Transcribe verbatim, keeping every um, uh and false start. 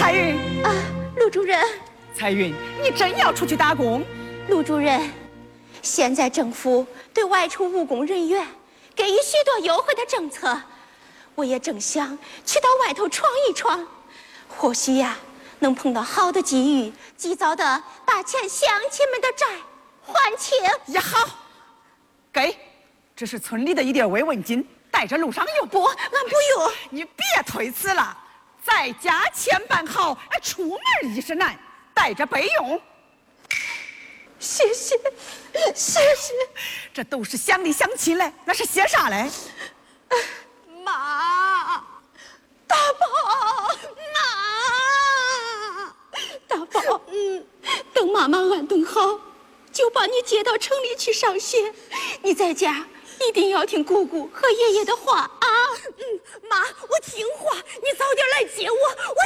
彩云啊，陆主任。 彩云，你真要出去打工？ 陆主任，现在政府对外出务工人员给予许多优惠的政策，我也正想去到外头闯一闯，或许呀，能碰到好的机遇，及早的把欠乡亲们的债还清。 也好，给，这是村里的一点慰问金，带着路上用。 不，俺不用。 你别推辞了，在家千办好，出门亦是难，带着备用。 谢谢，谢谢。 这都是乡里乡亲嘞，那是些啥嘞？ 妈，大宝，妈，大宝，嗯，等妈妈安顿好，就把你接到城里去上学。你在家一定要听姑姑和爷爷的话啊。嗯，妈，我听话，你早点来接我，我